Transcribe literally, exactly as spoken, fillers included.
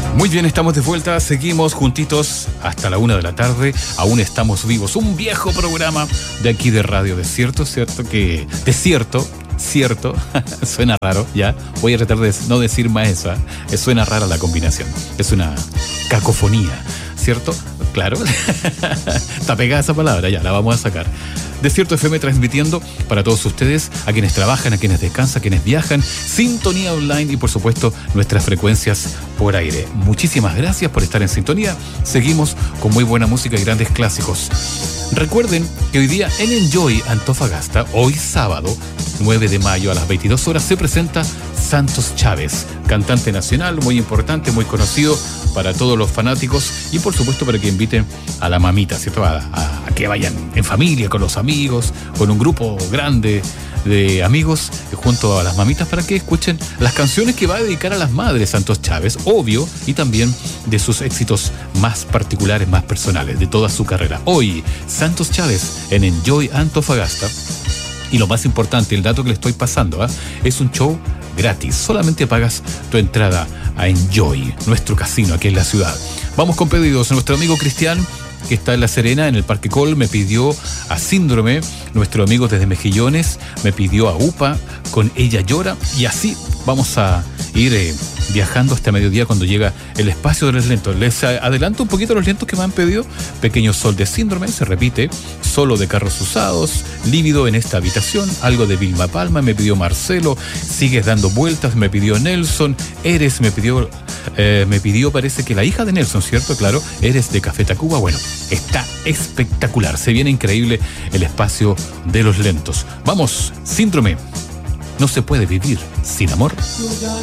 Muy bien, estamos de vuelta, seguimos juntitos hasta la una de la tarde, aún estamos vivos, un viejo programa de aquí de Radio Desierto, ¿cierto? Que, desierto, cierto, suena raro, ya, voy a tratar de no decir más eso, ¿eh? Suena rara la combinación, es una cacofonía, ¿cierto? Claro, está pegada esa palabra, ya, la vamos a sacar. Desierto F M transmitiendo para todos ustedes, a quienes trabajan, a quienes descansan, a quienes viajan, sintonía online y por supuesto nuestras frecuencias por aire. Muchísimas gracias por estar en sintonía. Seguimos con muy buena música y grandes clásicos. Recuerden que hoy día en Enjoy Antofagasta, hoy sábado nueve de mayo a las veintidós horas, se presenta Santos Chávez, cantante nacional, muy importante, muy conocido para todos los fanáticos y por supuesto para que inviten a la mamita, ¿cierto? A, a, a que vayan en familia, con los amigos, con un grupo grande de amigos junto a las mamitas para que escuchen las canciones que va a dedicar a las madres Santos Chávez, obvio, y también de sus éxitos más particulares, más personales, de toda su carrera. Hoy, Santos Chávez en Enjoy Antofagasta. Y lo más importante, el dato que le estoy pasando, ¿eh? Es un show gratis. Solamente pagas tu entrada a Enjoy, nuestro casino aquí en la ciudad. Vamos con pedidos. Nuestro amigo Cristian, que está en La Serena, en el Parque Col, me pidió a Síndrome. Nuestro amigo desde Mejillones me pidió a Upa con Ella Llora. Y así vamos a ir eh, viajando hasta mediodía cuando llega el espacio de los lentos. Les adelanto un poquito los lentos que me han pedido. Pequeño Sol de Síndrome, se repite. Solo de Carros Usados. Lívido en esta habitación. Algo de Vilma Palma, me pidió Marcelo. Sigues dando vueltas, me pidió Nelson. Eres, me pidió, eh, me pidió parece que la hija de Nelson, ¿cierto? Claro, Eres de Café Tacuba. Bueno, está espectacular. Se viene increíble el espacio de los lentos. Vamos, Síndrome. No se puede vivir sin amor.